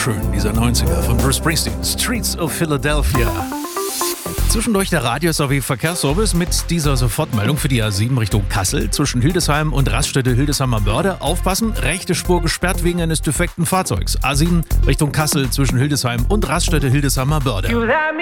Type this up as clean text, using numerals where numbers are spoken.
Wunderschön, dieser 90er von Bruce Springsteen, Streets of Philadelphia. Zwischendurch der Radius-AW-Verkehrsservice mit dieser Sofortmeldung für die A7 Richtung Kassel zwischen Hildesheim und Raststätte Hildesheimer Börde. Aufpassen, rechte Spur gesperrt wegen eines defekten Fahrzeugs. A7 Richtung Kassel zwischen Hildesheim und Raststätte Hildesheimer Börde.